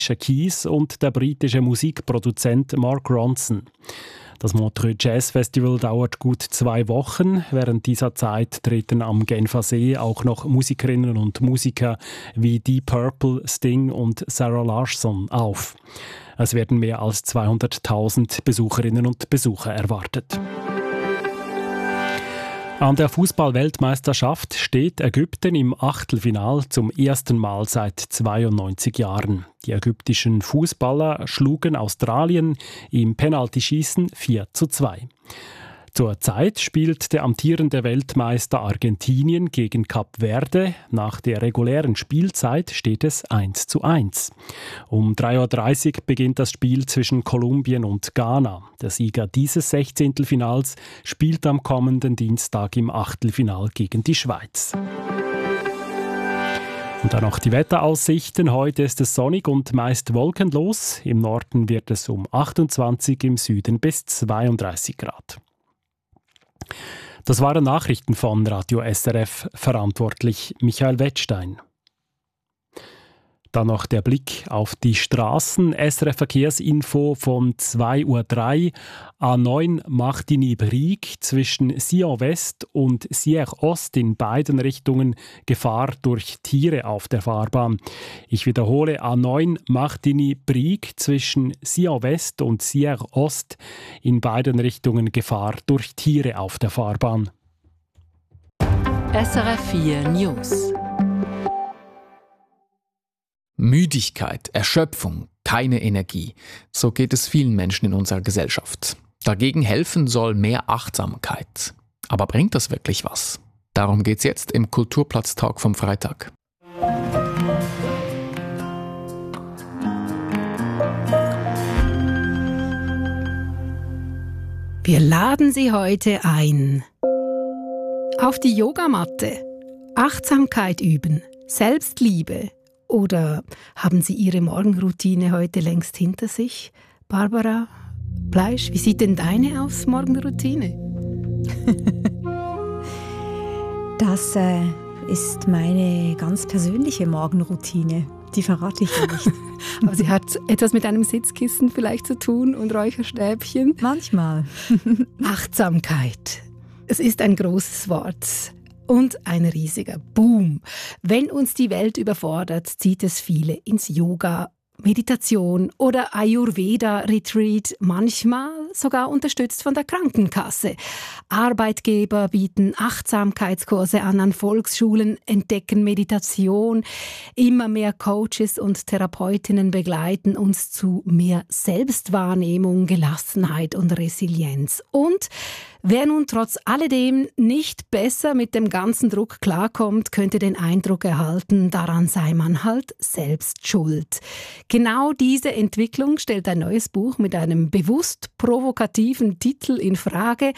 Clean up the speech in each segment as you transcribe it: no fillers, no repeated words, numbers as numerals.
Keys und der britische Musikproduzent Mark Ronson. Das Montreux Jazz Festival dauert gut 2 Wochen. Während dieser Zeit treten am Genfer See auch noch Musikerinnen und Musiker wie Deep Purple, Sting und Sarah Larsson auf. Es werden mehr als 200.000 Besucherinnen und Besucher erwartet. An der Fußball-Weltmeisterschaft steht Ägypten im Achtelfinal zum ersten Mal seit 92 Jahren. Die ägyptischen Fußballer schlugen Australien im Penaltyschießen 4:2. Zurzeit spielt der amtierende Weltmeister Argentinien gegen Kap Verde. Nach der regulären Spielzeit steht es 1:1. Um 3:30 Uhr beginnt das Spiel zwischen Kolumbien und Ghana. Der Sieger dieses 16. Finals spielt am kommenden Dienstag im Achtelfinal gegen die Schweiz. Und dann noch die Wetteraussichten. Heute ist es sonnig und meist wolkenlos. Im Norden wird es um 28, im Süden bis 32 Grad. Das waren Nachrichten von Radio SRF, verantwortlich Michael Wettstein. Dann noch der Blick auf die Straßen. SRF Verkehrsinfo von 2:03 Uhr. A9 Martigny-Brieg zwischen Sion West und Sierre Ost in beiden Richtungen Gefahr durch Tiere auf der Fahrbahn. Ich wiederhole, A9 Martigny-Brieg zwischen Sion West und Sierre Ost in beiden Richtungen Gefahr durch Tiere auf der Fahrbahn. SRF 4 News. Müdigkeit, Erschöpfung, keine Energie. So geht es vielen Menschen in unserer Gesellschaft. Dagegen helfen soll mehr Achtsamkeit. Aber bringt das wirklich was? Darum geht's jetzt im Kulturplatz-Talk vom Freitag. Wir laden Sie heute ein auf die Yogamatte. Achtsamkeit üben, Selbstliebe. Oder haben Sie Ihre Morgenroutine heute längst hinter sich? Barbara Bleisch, wie sieht denn deine aus, Morgenroutine? Das ist meine ganz persönliche Morgenroutine. Die verrate ich nicht. Aber sie hat etwas mit einem Sitzkissen vielleicht zu tun und Räucherstäbchen? Manchmal. Achtsamkeit. Es ist ein großes Wort. Und ein riesiger Boom. Wenn uns die Welt überfordert, zieht es viele ins Yoga, Meditation oder Ayurveda-Retreat, manchmal sogar unterstützt von der Krankenkasse. Arbeitgeber bieten Achtsamkeitskurse an Volksschulen, entdecken Meditation. Immer mehr Coaches und Therapeutinnen begleiten uns zu mehr Selbstwahrnehmung, Gelassenheit und Resilienz. Und wer nun trotz alledem nicht besser mit dem ganzen Druck klarkommt, könnte den Eindruck erhalten, daran sei man halt selbst schuld. Genau diese Entwicklung stellt ein neues Buch mit einem bewusst provokativen Titel in Frage.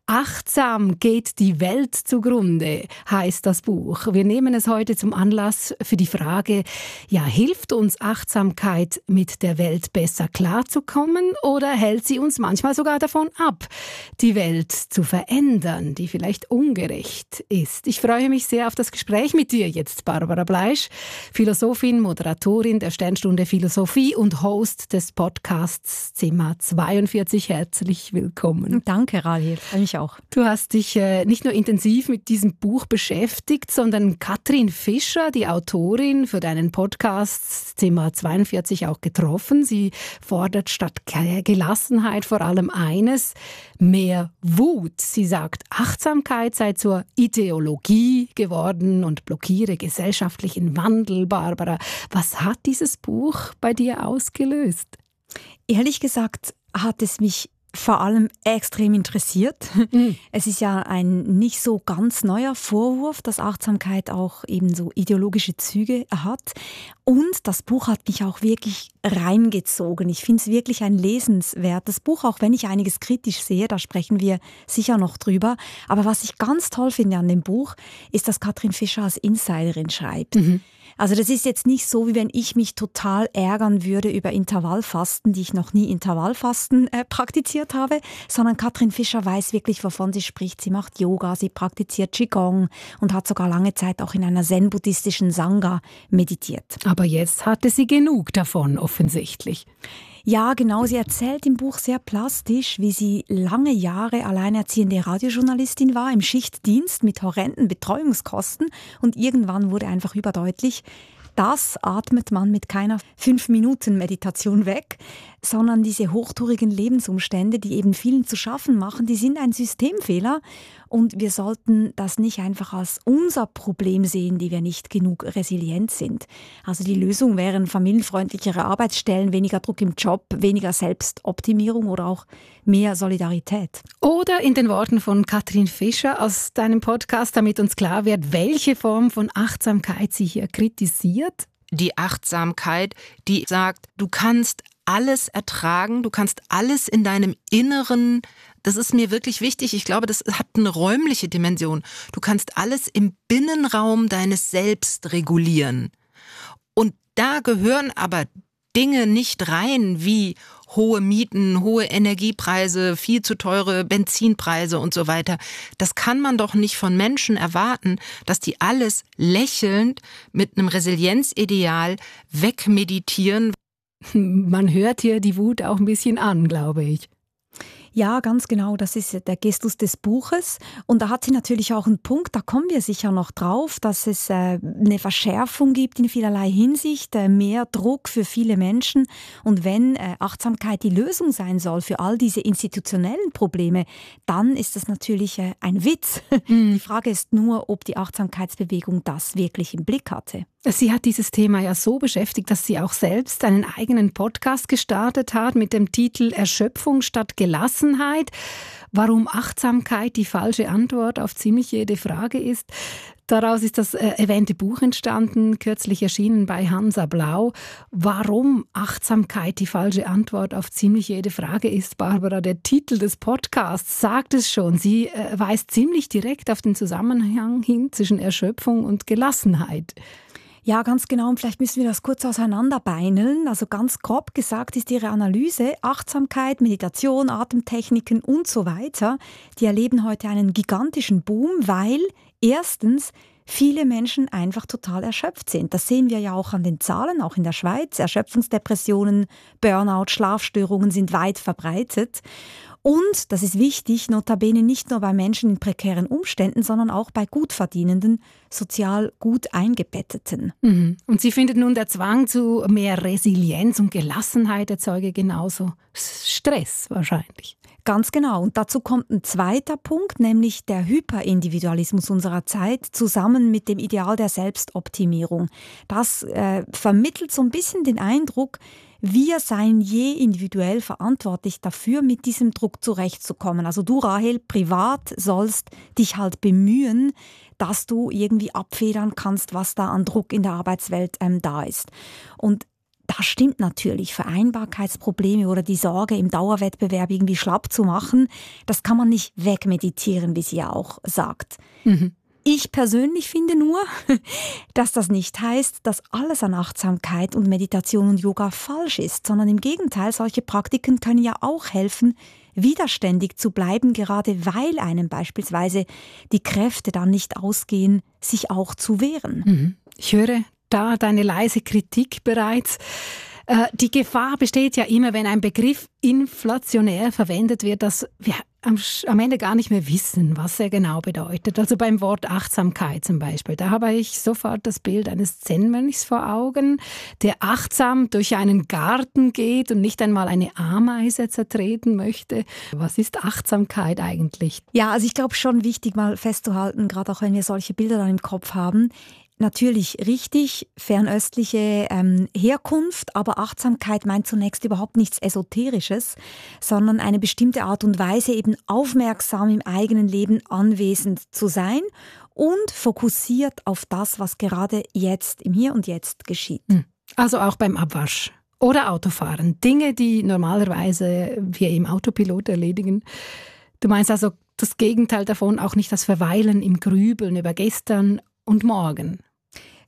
Achtsam geht die Welt zugrunde, heißt das Buch. Wir nehmen es heute zum Anlass für die Frage, ja, hilft uns Achtsamkeit, mit der Welt besser klarzukommen, oder hält sie uns manchmal sogar davon ab, die Welt zu verändern, die vielleicht ungerecht ist? Ich freue mich sehr auf das Gespräch mit dir jetzt, Barbara Bleisch, Philosophin, Moderatorin der Sternstunde Philosophie und Host des Podcasts Zimmer 42. Herzlich willkommen. Danke, Rahel. Freue mich auch. Du hast dich nicht nur intensiv mit diesem Buch beschäftigt, sondern Katrin Fischer, die Autorin, für deinen Podcast Zimmer 42 auch getroffen. Sie fordert statt Gelassenheit vor allem eines: mehr Wut. Sie sagt, Achtsamkeit sei zur Ideologie geworden und blockiere gesellschaftlichen Wandel. Barbara, was hat dieses Buch bei dir ausgelöst? Ehrlich gesagt hat es mich vor allem extrem interessiert. Es ist ja ein nicht so ganz neuer Vorwurf, dass Achtsamkeit auch eben so ideologische Züge hat. Und das Buch hat mich auch wirklich reingezogen. Ich finde es wirklich ein lesenswertes Buch, auch wenn ich einiges kritisch sehe, da sprechen wir sicher noch drüber. Aber was ich ganz toll finde an dem Buch, ist, dass Katrin Fischer als Insiderin schreibt. Also das ist jetzt nicht so, wie wenn ich mich total ärgern würde über Intervallfasten, die ich noch nie Intervallfasten praktiziert habe, sondern Katrin Fischer weiß wirklich, wovon sie spricht. Sie macht Yoga, sie praktiziert Qigong und hat sogar lange Zeit auch in einer zen-buddhistischen Sangha meditiert. Aber jetzt hatte sie genug davon, offenbar. offensichtlich. Ja, genau. Sie erzählt im Buch sehr plastisch, wie sie lange Jahre alleinerziehende Radiojournalistin war, im Schichtdienst mit horrenden Betreuungskosten. Und irgendwann wurde einfach überdeutlich, das atmet man mit keiner 5-Minuten-Meditation weg, sondern diese hochtourigen Lebensumstände, die eben vielen zu schaffen machen, die sind ein Systemfehler. Und wir sollten das nicht einfach als unser Problem sehen, die wir nicht genug resilient sind. Also die Lösung wären familienfreundlichere Arbeitsstellen, weniger Druck im Job, weniger Selbstoptimierung oder auch mehr Solidarität. Oder in den Worten von Katrin Fischer aus deinem Podcast, damit uns klar wird, welche Form von Achtsamkeit sie hier kritisiert. Die Achtsamkeit, die sagt, du kannst alles ertragen, du kannst alles in deinem Inneren, das ist mir wirklich wichtig, ich glaube, das hat eine räumliche Dimension. Du kannst alles im Binnenraum deines Selbst regulieren. Und da gehören aber Dinge nicht rein wie hohe Mieten, hohe Energiepreise, viel zu teure Benzinpreise und so weiter. Das kann man doch nicht von Menschen erwarten, dass die alles lächelnd mit einem Resilienzideal wegmeditieren. Man hört hier die Wut auch ein bisschen an, glaube ich. Ja, ganz genau, das ist der Gestus des Buches. Und da hat sie natürlich auch einen Punkt, da kommen wir sicher noch drauf, dass es eine Verschärfung gibt in vielerlei Hinsicht, mehr Druck für viele Menschen. Und wenn Achtsamkeit die Lösung sein soll für all diese institutionellen Probleme, dann ist das natürlich ein Witz. Die Frage ist nur, ob die Achtsamkeitsbewegung das wirklich im Blick hatte. Sie hat dieses Thema ja so beschäftigt, dass sie auch selbst einen eigenen Podcast gestartet hat mit dem Titel Erschöpfung statt Gelassenheit. Warum Achtsamkeit die falsche Antwort auf ziemlich jede Frage ist. Daraus ist das erwähnte Buch entstanden, kürzlich erschienen bei Hansa Blau. Warum Achtsamkeit die falsche Antwort auf ziemlich jede Frage ist, Barbara, der Titel des Podcasts sagt es schon. Sie weist ziemlich direkt auf den Zusammenhang hin zwischen Erschöpfung und Gelassenheit. Ja, ganz genau. Und vielleicht müssen wir das kurz auseinanderbeineln. Also ganz grob gesagt ist ihre Analyse, Achtsamkeit, Meditation, Atemtechniken und so weiter, die erleben heute einen gigantischen Boom, weil erstens viele Menschen einfach total erschöpft sind. Das sehen wir ja auch an den Zahlen, auch in der Schweiz. Erschöpfungsdepressionen, Burnout, Schlafstörungen sind weit verbreitet. Und, das ist wichtig, notabene nicht nur bei Menschen in prekären Umständen, sondern auch bei Gutverdienenden, sozial gut Eingebetteten. Mhm. Und sie findet nun, der Zwang zu mehr Resilienz und Gelassenheit erzeuge genauso Stress wahrscheinlich. Ganz genau. Und dazu kommt ein zweiter Punkt, nämlich der Hyperindividualismus unserer Zeit zusammen mit dem Ideal der Selbstoptimierung. Das vermittelt so ein bisschen den Eindruck, wir seien je individuell verantwortlich dafür, mit diesem Druck zurechtzukommen. Also du, Rahel, privat sollst dich halt bemühen, dass du irgendwie abfedern kannst, was da an Druck in der Arbeitswelt da ist. Und da stimmt natürlich, Vereinbarkeitsprobleme oder die Sorge, im Dauerwettbewerb irgendwie schlapp zu machen, das kann man nicht wegmeditieren, wie sie ja auch sagt. Mhm. Ich persönlich finde nur, dass das nicht heißt, dass alles an Achtsamkeit und Meditation und Yoga falsch ist, sondern im Gegenteil, solche Praktiken können ja auch helfen, widerständig zu bleiben, gerade weil einem beispielsweise die Kräfte dann nicht ausgehen, sich auch zu wehren. Mhm. Ich höre da deine leise Kritik bereits. Die Gefahr besteht ja immer, wenn ein Begriff inflationär verwendet wird, dass wir am Ende gar nicht mehr wissen, was er genau bedeutet. Also beim Wort Achtsamkeit zum Beispiel, da habe ich sofort das Bild eines Zen-Mönchs vor Augen, der achtsam durch einen Garten geht und nicht einmal eine Ameise zertreten möchte. Was ist Achtsamkeit eigentlich? Ja, also ich glaube schon wichtig mal festzuhalten, gerade auch wenn wir solche Bilder dann im Kopf haben, natürlich richtig, fernöstliche Herkunft, aber Achtsamkeit meint zunächst überhaupt nichts Esoterisches, sondern eine bestimmte Art und Weise, eben aufmerksam im eigenen Leben anwesend zu sein und fokussiert auf das, was gerade jetzt, im Hier und Jetzt geschieht. Also auch beim Abwasch oder Autofahren. Dinge, die normalerweise wir im Autopilot erledigen. Du meinst also das Gegenteil davon, auch nicht das Verweilen im Grübeln über gestern und morgen.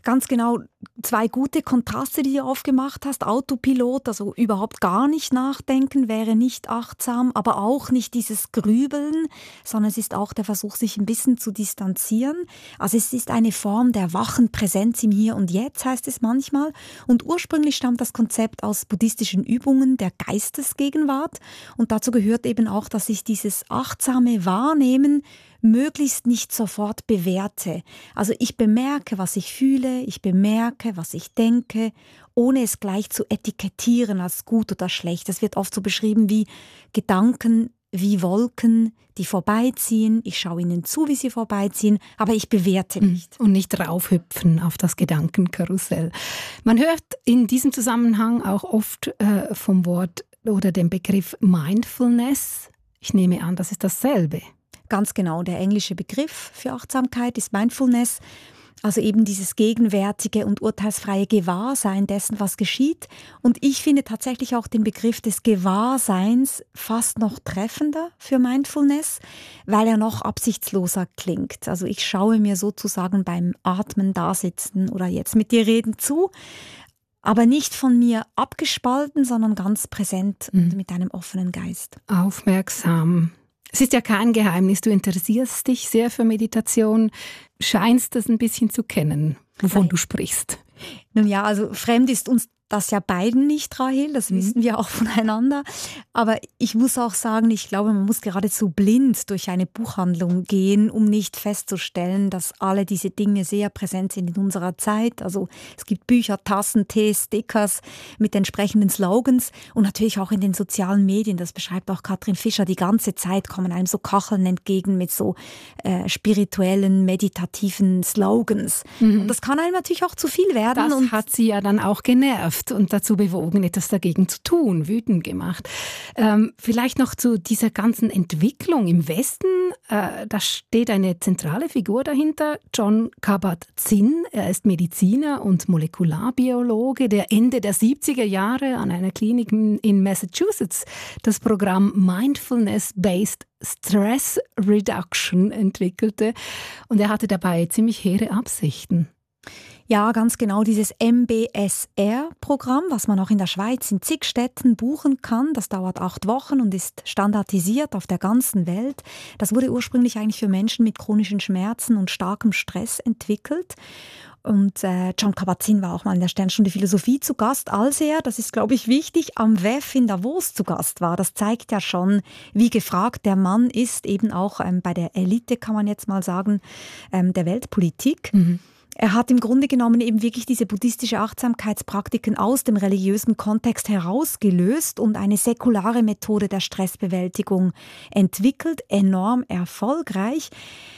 ganz genau 2 gute Kontraste, die du aufgemacht hast. Autopilot, also überhaupt gar nicht nachdenken, wäre nicht achtsam, aber auch nicht dieses Grübeln, sondern es ist auch der Versuch, sich ein bisschen zu distanzieren. Also es ist eine Form der wachen Präsenz im Hier und Jetzt, heißt es manchmal. Und ursprünglich stammt das Konzept aus buddhistischen Übungen der Geistesgegenwart. Und dazu gehört eben auch, dass ich dieses achtsame Wahrnehmen möglichst nicht sofort bewerte. Also ich bemerke, was ich fühle, ich bemerke, was ich denke, ohne es gleich zu etikettieren als gut oder schlecht. Das wird oft so beschrieben wie Gedanken wie Wolken, die vorbeiziehen. Ich schaue ihnen zu, wie sie vorbeiziehen, aber ich bewerte nicht. Und nicht raufhüpfen auf das Gedankenkarussell. Man hört in diesem Zusammenhang auch oft vom Wort oder dem Begriff Mindfulness. Ich nehme an, das ist dasselbe. Ganz genau, der englische Begriff für Achtsamkeit ist Mindfulness, also eben dieses gegenwärtige und urteilsfreie Gewahrsein dessen, was geschieht. Und ich finde tatsächlich auch den Begriff des Gewahrseins fast noch treffender für Mindfulness, weil er noch absichtsloser klingt. Also ich schaue mir sozusagen beim Atmen, Dasitzen oder jetzt mit dir reden zu, aber nicht von mir abgespalten, sondern ganz präsent und mit einem offenen Geist. Aufmerksam. Es ist ja kein Geheimnis, du interessierst dich sehr für Meditation, scheinst das ein bisschen zu kennen, wovon du sprichst. Nun ja, also fremd ist uns das ja beiden nicht, Rahel, das wissen wir auch voneinander. Aber ich muss auch sagen, ich glaube, man muss geradezu blind durch eine Buchhandlung gehen, um nicht festzustellen, dass alle diese Dinge sehr präsent sind in unserer Zeit. Also es gibt Bücher, Tassen, Tees, Stickers mit entsprechenden Slogans und natürlich auch in den sozialen Medien, das beschreibt auch Katrin Fischer, die ganze Zeit kommen einem so Kacheln entgegen mit so spirituellen, meditativen Slogans. Und das kann einem natürlich auch zu viel werden. Das hat sie ja dann auch genervt und dazu bewogen, etwas dagegen zu tun, wütend gemacht. Vielleicht noch zu dieser ganzen Entwicklung im Westen. Da steht eine zentrale Figur dahinter, Jon Kabat-Zinn. Er ist Mediziner und Molekularbiologe, der Ende der 70er Jahre an einer Klinik in Massachusetts das Programm Mindfulness-Based Stress Reduction entwickelte. Und er hatte dabei ziemlich hehre Absichten. Ja, ganz genau, dieses MBSR-Programm, was man auch in der Schweiz in zig Städten buchen kann, das dauert 8 Wochen und ist standardisiert auf der ganzen Welt. Das wurde ursprünglich eigentlich für Menschen mit chronischen Schmerzen und starkem Stress entwickelt. Und Jon Kabat-Zinn war auch mal in der Sternstunde Philosophie zu Gast, als er, das ist glaube ich wichtig, am WEF in Davos zu Gast war. Das zeigt ja schon, wie gefragt der Mann ist, eben auch bei der Elite, kann man jetzt mal sagen, der Weltpolitik. Er hat im Grunde genommen eben wirklich diese buddhistische Achtsamkeitspraktiken aus dem religiösen Kontext herausgelöst und eine säkulare Methode der Stressbewältigung entwickelt, enorm erfolgreich.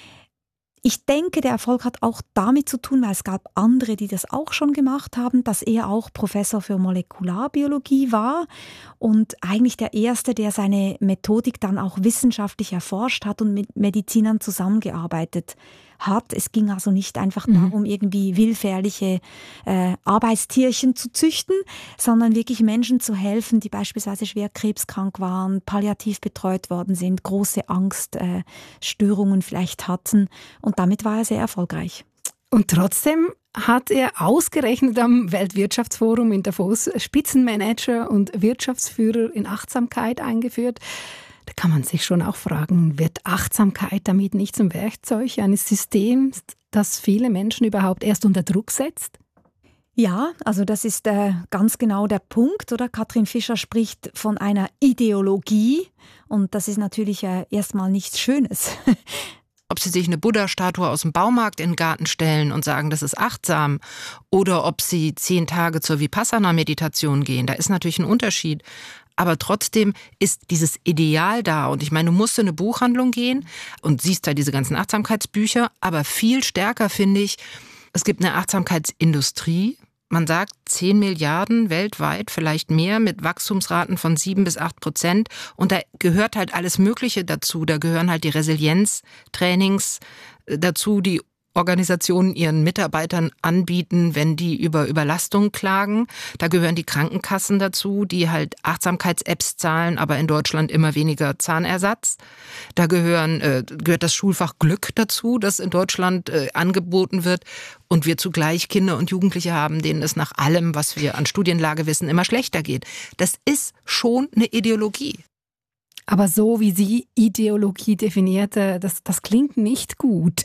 Ich denke, der Erfolg hat auch damit zu tun, weil es gab andere, die das auch schon gemacht haben, dass er auch Professor für Molekularbiologie war und eigentlich der Erste, der seine Methodik dann auch wissenschaftlich erforscht hat und mit Medizinern zusammengearbeitet hat. Es ging also nicht einfach darum, irgendwie willfährliche Arbeitstierchen zu züchten, sondern wirklich Menschen zu helfen, die beispielsweise schwer krebskrank waren, palliativ betreut worden sind, große Angststörungen vielleicht hatten. Und damit war er sehr erfolgreich. Und trotzdem hat er ausgerechnet am Weltwirtschaftsforum in Davos Spitzenmanager und Wirtschaftsführer in Achtsamkeit eingeführt. Da kann man sich schon auch fragen, wird Achtsamkeit damit nicht zum Werkzeug eines Systems, das viele Menschen überhaupt erst unter Druck setzt? Ja, also das ist ganz genau der Punkt, oder? Katrin Fischer spricht von einer Ideologie und das ist natürlich erstmal nichts Schönes. Ob sie sich eine Buddha-Statue aus dem Baumarkt in den Garten stellen und sagen, das ist achtsam, oder ob sie 10 Tage zur Vipassana-Meditation gehen, da ist natürlich ein Unterschied. Aber trotzdem ist dieses Ideal da. Und ich meine, du musst in eine Buchhandlung gehen und siehst da diese ganzen Achtsamkeitsbücher. Aber viel stärker finde ich, es gibt eine Achtsamkeitsindustrie. Man sagt 10 Milliarden weltweit, vielleicht mehr, mit Wachstumsraten von 7-8%. Und da gehört halt alles Mögliche dazu. Da gehören halt die Resilienztrainings dazu, die Organisationen ihren Mitarbeitern anbieten, wenn die über Überlastung klagen. Da gehören die Krankenkassen dazu, die halt Achtsamkeits-Apps zahlen, aber in Deutschland immer weniger Zahnersatz. Da gehört das Schulfach Glück dazu, das in Deutschland angeboten wird. Und wir zugleich Kinder und Jugendliche haben, denen es nach allem, was wir an Studienlage wissen, immer schlechter geht. Das ist schon eine Ideologie. Aber so wie sie Ideologie definierte, das klingt nicht gut.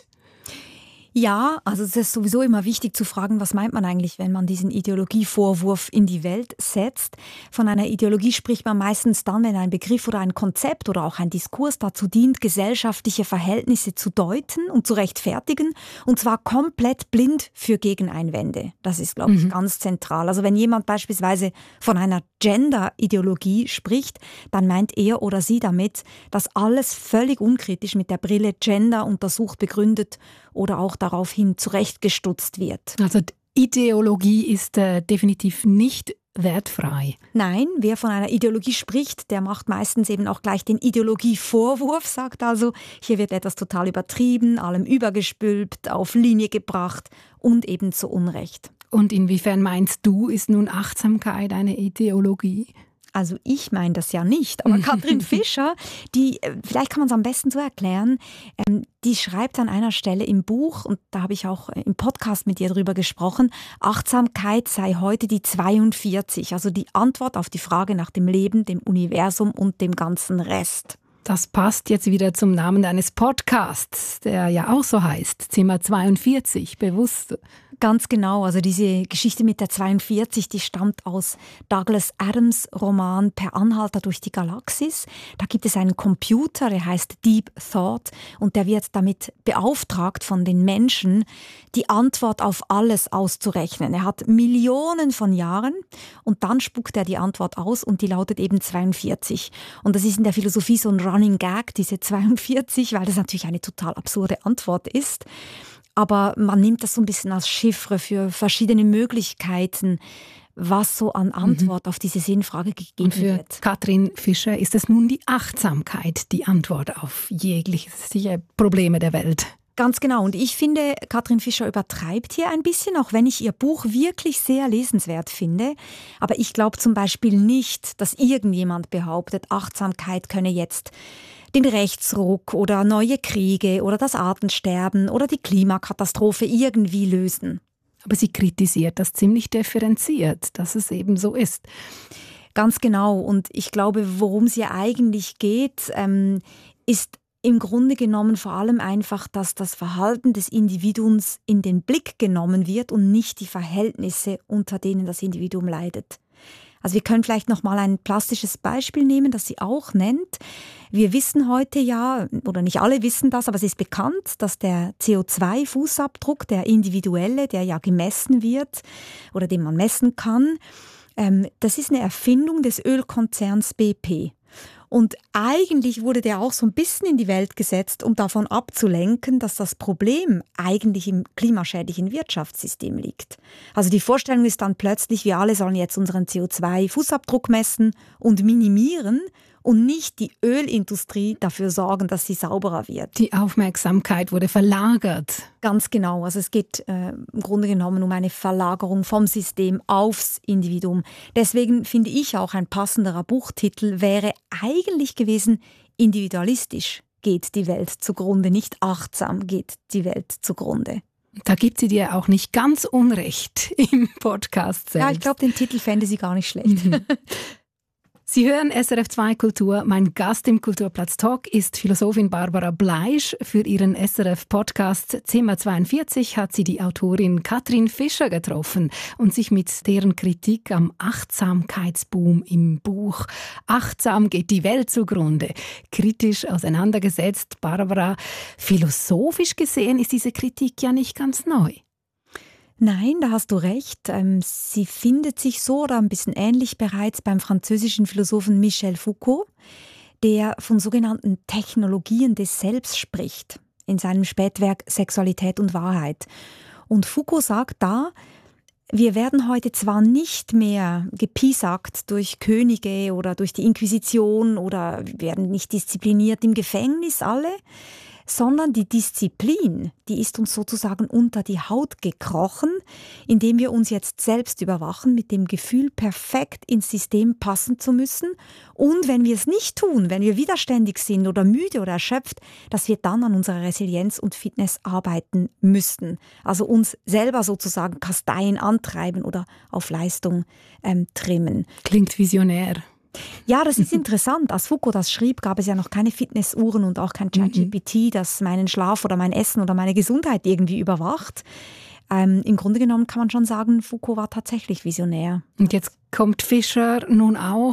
Ja, also es ist sowieso immer wichtig zu fragen, was meint man eigentlich, wenn man diesen Ideologievorwurf in die Welt setzt. Von einer Ideologie spricht man meistens dann, wenn ein Begriff oder ein Konzept oder auch ein Diskurs dazu dient, gesellschaftliche Verhältnisse zu deuten und zu rechtfertigen, und zwar komplett blind für Gegeneinwände. Das ist, glaube ich, ganz zentral. Also wenn jemand beispielsweise von einer Gender-Ideologie spricht, dann meint er oder sie damit, dass alles völlig unkritisch mit der Brille Gender untersucht, begründet oder auch daraufhin zurechtgestutzt wird. Also die Ideologie ist definitiv nicht wertfrei. Nein, wer von einer Ideologie spricht, der macht meistens eben auch gleich den Ideologievorwurf, sagt also, hier wird etwas total übertrieben, allem übergestülpt, auf Linie gebracht und eben zu Unrecht. Und inwiefern meinst du, ist nun Achtsamkeit eine Ideologie? Also ich meine das ja nicht, aber Katrin Fischer, die, vielleicht kann man es am besten so erklären, die schreibt an einer Stelle im Buch, und da habe ich auch im Podcast mit ihr drüber gesprochen, Achtsamkeit sei heute die 42, also die Antwort auf die Frage nach dem Leben, dem Universum und dem ganzen Rest. Das passt jetzt wieder zum Namen deines Podcasts, der ja auch so heißt, Zimmer 42, bewusst. Ganz genau, also diese Geschichte mit der 42, die stammt aus Douglas Adams' Roman Per Anhalter durch die Galaxis. Da gibt es einen Computer, der heißt Deep Thought, und der wird damit beauftragt von den Menschen, die Antwort auf alles auszurechnen. Er hat Millionen von Jahren und dann spuckt er die Antwort aus und die lautet eben 42. Und das ist in der Philosophie so ein Running Gag, diese 42, weil das natürlich eine total absurde Antwort ist. Aber man nimmt das so ein bisschen als Chiffre für verschiedene Möglichkeiten, was so an Antwort auf diese Sinnfrage gegeben Und für wird. Katrin Fischer ist es nun die Achtsamkeit, die Antwort auf jegliche Probleme der Welt. Ganz genau. Und ich finde, Katrin Fischer übertreibt hier ein bisschen, auch wenn ich ihr Buch wirklich sehr lesenswert finde. Aber ich glaube zum Beispiel nicht, dass irgendjemand behauptet, Achtsamkeit könne jetzt den Rechtsruck oder neue Kriege oder das Artensterben oder die Klimakatastrophe irgendwie lösen. Aber sie kritisiert das ziemlich differenziert, dass es eben so ist. Ganz genau. Und ich glaube, worum es hier eigentlich geht, ist im Grunde genommen vor allem einfach, dass das Verhalten des Individuums in den Blick genommen wird und nicht die Verhältnisse, unter denen das Individuum leidet. Also wir können vielleicht noch mal ein plastisches Beispiel nehmen, das sie auch nennt. Wir wissen heute ja, oder nicht alle wissen das, aber es ist bekannt, dass der CO2-Fußabdruck, der individuelle, der ja gemessen wird oder den man messen kann, das ist eine Erfindung des Ölkonzerns BP. Und eigentlich wurde der auch so ein bisschen in die Welt gesetzt, um davon abzulenken, dass das Problem eigentlich im klimaschädlichen Wirtschaftssystem liegt. Also die Vorstellung ist dann plötzlich, wir alle sollen jetzt unseren CO2-Fußabdruck messen und minimieren und nicht die Ölindustrie dafür sorgen, dass sie sauberer wird. Die Aufmerksamkeit wurde verlagert. Ganz genau. Also es geht im Grunde genommen um eine Verlagerung vom System aufs Individuum. Deswegen finde ich auch, ein passenderer Buchtitel wäre eigentlich gewesen, individualistisch geht die Welt zugrunde, nicht achtsam geht die Welt zugrunde. Da gibt sie dir auch nicht ganz Unrecht im Podcast selbst. Ja, ich glaube, den Titel fände sie gar nicht schlecht. Sie hören SRF 2 Kultur. Mein Gast im Kulturplatz Talk ist Philosophin Barbara Bleisch. Für ihren SRF-Podcast Zimmer 42 hat sie die Autorin Katrin Fischer getroffen und sich mit deren Kritik am Achtsamkeitsboom im Buch Achtsam geht die Welt zugrunde kritisch auseinandergesetzt. Barbara, philosophisch gesehen ist diese Kritik ja nicht ganz neu. Nein, da hast du recht. Sie findet sich so oder ein bisschen ähnlich bereits beim französischen Philosophen Michel Foucault, der von sogenannten Technologien des Selbst spricht, in seinem Spätwerk Sexualität und Wahrheit. Und Foucault sagt da, wir werden heute zwar nicht mehr gepiesackt durch Könige oder durch die Inquisition oder werden nicht diszipliniert im Gefängnis alle, sondern die Disziplin, die ist uns sozusagen unter die Haut gekrochen, indem wir uns jetzt selbst überwachen mit dem Gefühl, perfekt ins System passen zu müssen. Und wenn wir es nicht tun, wenn wir widerständig sind oder müde oder erschöpft, dass wir dann an unserer Resilienz und Fitness arbeiten müssten. Also uns selber sozusagen kasteien, antreiben oder auf Leistung trimmen. Klingt visionär. Ja, das ist interessant. Als Foucault das schrieb, gab es ja noch keine Fitnessuhren und auch kein ChatGPT, das meinen Schlaf oder mein Essen oder meine Gesundheit irgendwie überwacht. Im Grunde genommen kann man schon sagen, Foucault war tatsächlich visionär. Und jetzt kommt Fischer nun auch